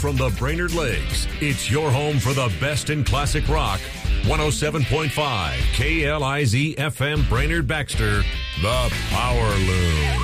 from the Brainerd Lakes, it's your home for the best in classic rock. 107.5 KLIZ FM Brainerd Baxter, The Power Loom.